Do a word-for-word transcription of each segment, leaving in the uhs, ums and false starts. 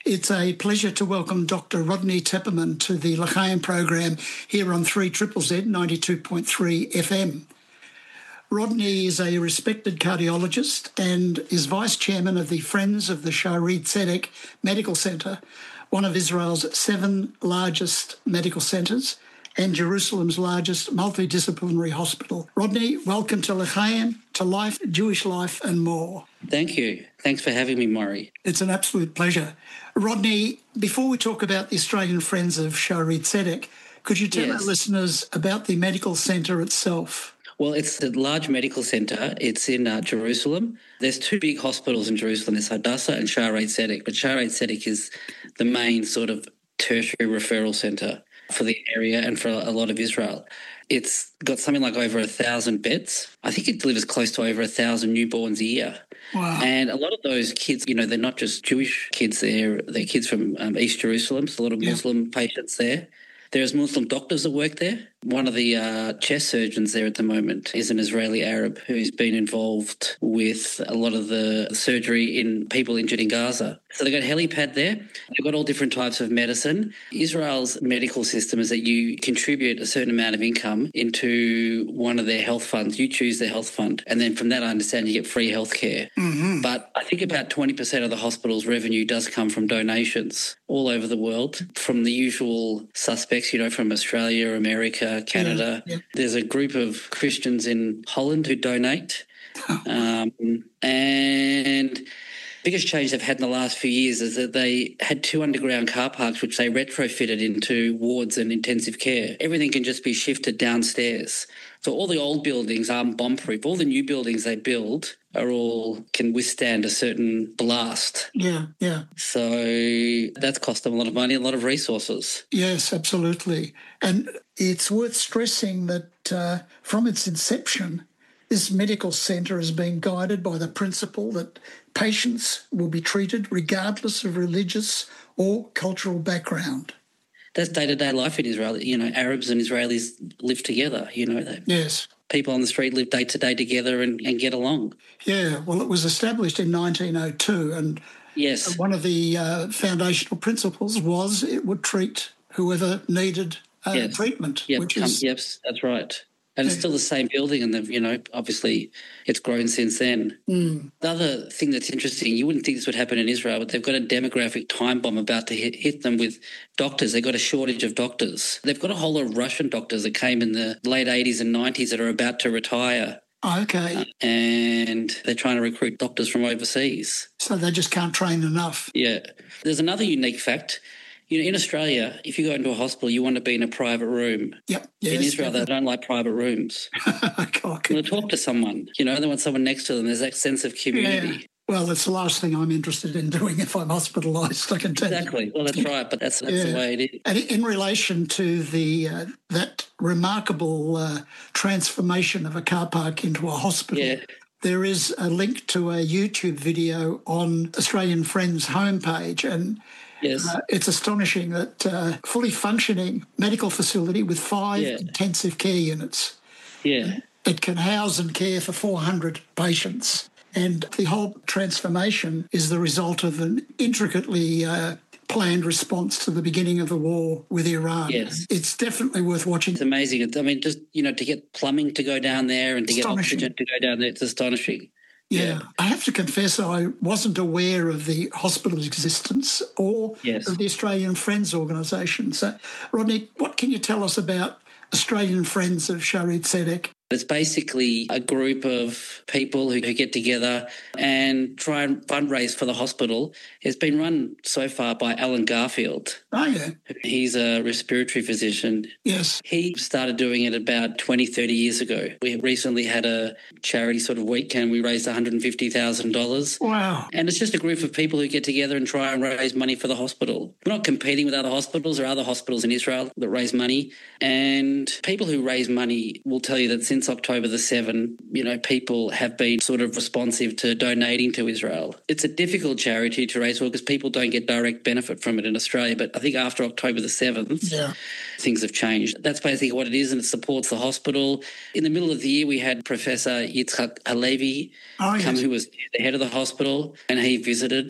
It's a pleasure to welcome Doctor Rodney Tepperman to the L'Chaim program here on three Z Z Z ninety-two point three F M. Rodney is a respected cardiologist and is vice chairman of the Friends of the Shaare Zedek Medical Centre, one of Israel's seven largest medical centres and Jerusalem's largest multidisciplinary hospital. Rodney, welcome to L'Chaim, to Life, Jewish Life and more. Thank you. Thanks for having me, Maury. It's an absolute pleasure. Rodney, before we talk about the Australian Friends of Shaare Zedek, could you tell Yes. our listeners about the medical centre itself? Well, it's a large medical centre. It's in uh, Jerusalem. There's two big hospitals in Jerusalem. There's Hadassah and Shaare Zedek, but Shaare Zedek is the main sort of tertiary referral centre for the area and for a lot of Israel. It's got something like over a thousand beds. I think it delivers close to over a thousand newborns a year. Wow. And a lot of those kids, you know, they're not just Jewish kids, they're, they're kids from um, East Jerusalem, so a lot of Yeah. Muslim patients there. There's Muslim doctors that work there. One of the uh, chest surgeons there at the moment is an Israeli Arab who's been involved with a lot of the surgery in people injured in Gaza. So they've got a helipad there. They've got all different types of medicine. Israel's medical system is that you contribute a certain amount of income into one of their health funds. You choose their health fund. And then from that, I understand you get free health care. Mm-hmm. But I think about twenty percent of the hospital's revenue does come from donations all over the world, from the usual suspects, you know, from Australia, America, Canada. Yeah, yeah. There's a group of Christians in Holland who donate. um, and biggest change they've had in the last few years is that they had two underground car parks which they retrofitted into wards and intensive care. Everything can just be shifted downstairs. So all the old buildings are bomb-proof. All the new buildings they build are all can withstand a certain blast. Yeah, yeah. So that's cost them a lot of money, a lot of resources. Yes, absolutely. And it's worth stressing that uh, from its inception, this medical centre has been guided by the principle that patients will be treated regardless of religious or cultural background. That's day-to-day life in Israel. You know, Arabs and Israelis live together, you know. They, Yes. people on the street live day-to-day together and, and get along. Yeah, well, it was established in nineteen oh two, and Yes. one of the uh, foundational principles was it would treat whoever needed uh, Yes. treatment, Yep, which come, is yep, that's right. And it's still the same building, and they've, you know, obviously it's grown since then. mm, The other thing that's interesting, you wouldn't think this would happen in Israel, but they've got a demographic time bomb about to hit, hit them with doctors. They've got a shortage of doctors. They've got a whole lot of Russian doctors that came in the late eighties and nineties that are about to retire, okay. and they're trying to recruit doctors from overseas. So they just can't train enough. Yeah. There's another unique fact. You know, in Australia, if you go into a hospital, you want to be in a private room. Yep. Yes. In Israel, they don't like private rooms. Okay. Want to talk to someone, you know, they want someone next to them. There's that sense of community. Yeah. Well, it's the last thing I'm interested in doing if I'm hospitalised, I can tell you. Exactly. Well, that's right, but that's that's Yeah. the way it is. And in relation to the uh, that remarkable uh, transformation of a car park into a hospital, Yeah. there is a link to a YouTube video on Australian Friends homepage, and Yes. uh, it's astonishing that uh, fully functioning medical facility with five Yeah. intensive care units. Yeah. It can house and care for four hundred patients. And the whole transformation is the result of an intricately uh, planned response to the beginning of the war with Iran. Yes. It's definitely worth watching. It's amazing. It's- I mean, just, you know, to get plumbing to go down there and to get Astonishing. oxygen to go down there, it's astonishing. Yeah. I have to confess I wasn't aware of the hospital's existence or Yes. of the Australian Friends organisation. So, Rodney, what can you tell us about Australian Friends of Shaare Zedek? It's basically a group of people who, who get together and try and fundraise for the hospital. It's been run so far by Alan Garfield. Oh, yeah. He's a respiratory physician. Yes. He started doing it about twenty, thirty years ago. We recently had a charity sort of weekend. We raised one hundred fifty thousand dollars. Wow. And it's just a group of people who get together and try and raise money for the hospital. We're not competing with other hospitals. There are other hospitals in Israel that raise money. And people who raise money will tell you that since October the seventh, you know, people have been sort of responsive to donating to Israel. It's a difficult charity to raise because people don't get direct benefit from it in Australia. But I think after October the seventh, Yeah. things have changed. That's basically what it is, and it supports the hospital. In the middle of the year, we had Professor Yitzhak Halevi Oh, come, yes. who was the head of the hospital, and he visited.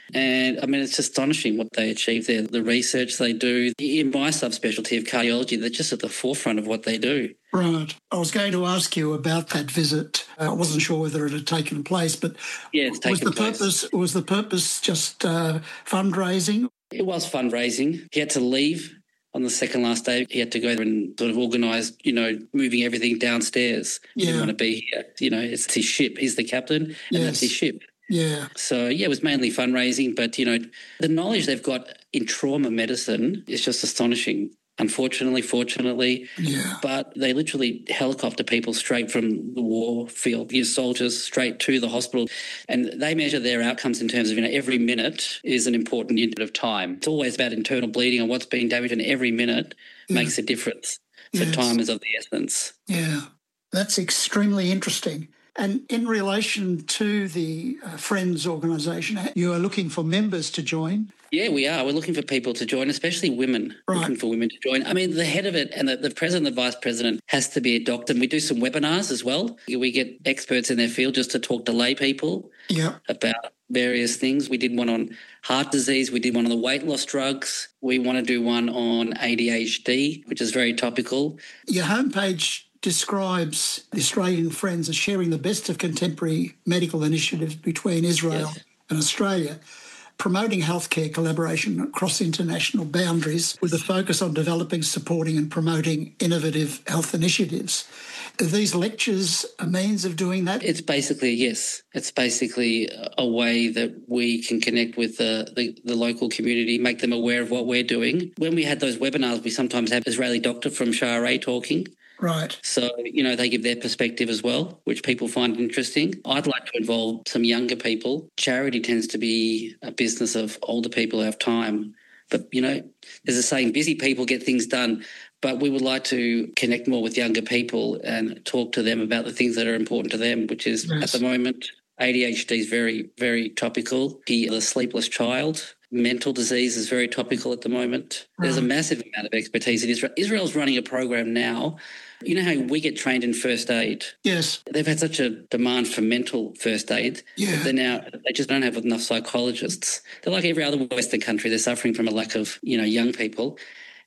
And I mean, it's astonishing what they achieve there, the research they do. In my subspecialty of cardiology, they're just at the forefront of what they do. Right. I was going to ask you about that visit. I wasn't sure whether it had taken place, but yeah, it's taken was the place. purpose was the purpose just uh, fundraising? It was fundraising. He had to leave on the second last day. He had to go and sort of organise, you know, moving everything downstairs. He Yeah. didn't want to be here. You know, it's his ship. He's the captain, and Yes. that's his ship. Yeah. So, yeah, it was mainly fundraising, but, you know, the knowledge they've got in trauma medicine is just astonishing, unfortunately, fortunately. Yeah. But they literally helicopter people straight from the war field, your soldiers, straight to the hospital. And they measure their outcomes in terms of, you know, every minute is an important unit of time. It's always about internal bleeding and what's being damaged, and every minute Yeah. makes a difference. So Yes. time is of the essence. Yeah. That's extremely interesting. And in relation to the uh, Friends organisation, you are looking for members to join? Yeah, we are. We're looking for people to join, especially women, Right. looking for women to join. I mean, the head of it and the, the president and the vice president has to be a doctor. And we do some webinars as well. We get experts in their field just to talk to lay people Yeah. about various things. We did one on heart disease. We did one on the weight loss drugs. We want to do one on A D H D, which is very topical. Your homepage describes the Australian Friends as sharing the best of contemporary medical initiatives between Israel Yes. and Australia, promoting healthcare collaboration across international boundaries with a focus on developing, supporting and promoting innovative health initiatives. Are these lectures a means of doing that? It's basically, yes, it's basically a way that we can connect with the, the, the local community, make them aware of what we're doing. When we had those webinars, we sometimes have Israeli doctor from Sha'arei talking. Right. So, you know, they give their perspective as well, which people find interesting. I'd like to involve some younger people. Charity tends to be a business of older people who have time. But, you know, there's a saying, busy people get things done. But we would like to connect more with younger people and talk to them about the things that are important to them, which is Yes. at the moment, A D H D is very, very topical. The, the sleepless child. Mental disease is very topical at the moment. There's a Right. massive amount of expertise in Israel. Israel's running a program now. You know how we get trained in first aid? Yes. They've had such a demand for mental first aid. Yeah. They're now, they just don't have enough psychologists. They're like every other Western country. They're suffering from a lack of, you know, young people.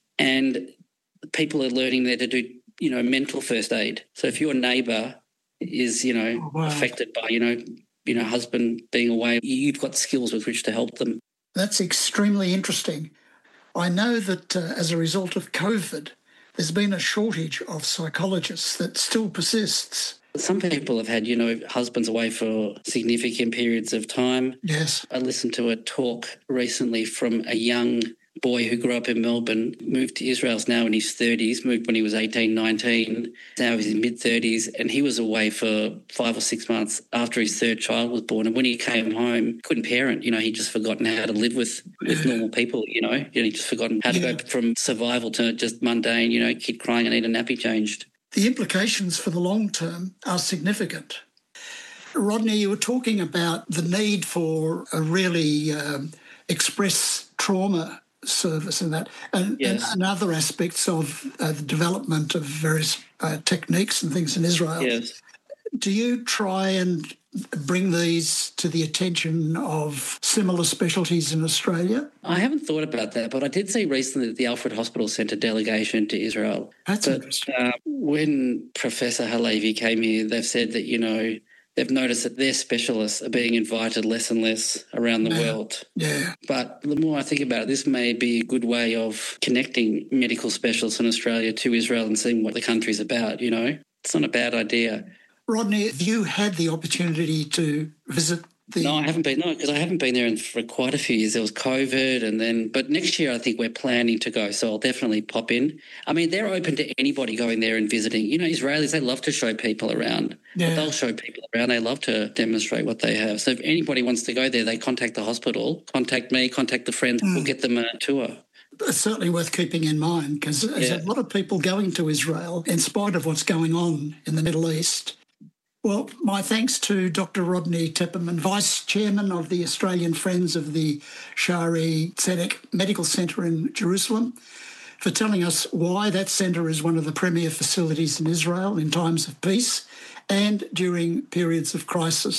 And people are learning there to do, you know, mental first aid. So if your neighbour is, you know, Oh, wow. affected by, you know, you know, husband being away, you've got skills with which to help them. That's extremely interesting. I know that uh, as a result of COVID, there's been a shortage of psychologists that still persists. Some people have had, you know, husbands away for significant periods of time. Yes. I listened to a talk recently from a young boy who grew up in Melbourne, moved to Israel, is now in his thirties, moved when he was eighteen, nineteen, now he's in mid-thirties, and he was away for five or six months after his third child was born. And when he came home, couldn't parent, you know, he'd just forgotten how to live with, with normal people, you know, and he'd just forgotten how to Yeah. go from survival to just mundane, you know, kid crying and need a nappy changed. The implications for the long term are significant. Rodney, you were talking about the need for a really um, express trauma service and that, and, Yes. and, and other aspects of uh, the development of various uh, techniques and things in Israel. Yes. Do you try and bring these to the attention of similar specialties in Australia? I haven't thought about that, but I did see recently that the Alfred Hospital sent a delegation to Israel. That's But interesting. uh, when Professor Halevi came here, they've said that, you know, they've noticed that their specialists are being invited less and less around the Yeah. world. Yeah, But the more I think about it, this may be a good way of connecting medical specialists in Australia to Israel and seeing what the country's about, you know. It's not a bad idea. Rodney, have you had the opportunity to visit the... No, I haven't been. No, because I haven't been there in, for quite a few years. There was COVID, and then, but next year I think we're planning to go. So I'll definitely pop in. I mean, they're open to anybody going there and visiting. You know, Israelis, they love to show people around. Yeah. But they'll show people around. They love to demonstrate what they have. So if anybody wants to go there, they contact the hospital, contact me, contact the friends. We'll get them a tour. It's certainly worth keeping in mind because there's Yeah. a lot of people going to Israel in spite of what's going on in the Middle East. Well, my thanks to Doctor Rodney Tepperman, Vice Chairman of the Australian Friends of the Sha'arei Tzedek Medical Centre in Jerusalem, for telling us why that centre is one of the premier facilities in Israel in times of peace and during periods of crisis,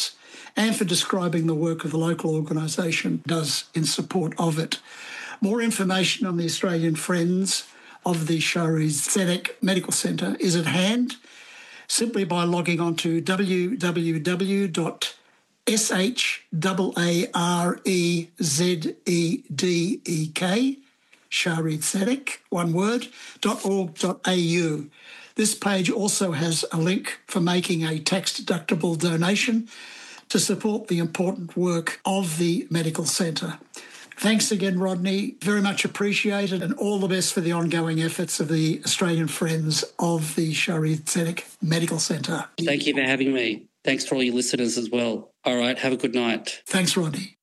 and for describing the work of the local organisation does in support of it. More information on the Australian Friends of the Shari Zedek Medical Centre is at hand simply by logging on to w w w dot s h a r e z e d e k, Shari Zedek, one word, .org.au. This page also has a link for making a tax-deductible donation to support the important work of the medical centre. Thanks again, Rodney. Very much appreciated, and all the best for the ongoing efforts of the Australian Friends of the Shari Zedek Medical Centre. Thank you for having me. Thanks for all your listeners as well. All right, have a good night. Thanks, Rodney.